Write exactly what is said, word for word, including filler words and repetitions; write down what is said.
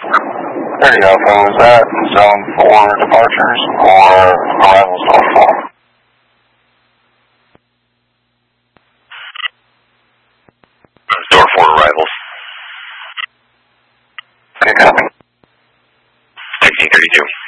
There you go, so is that zone four departures or arrivals zone four? Zone four arrivals. Okay, copy. sixteen thirty-two.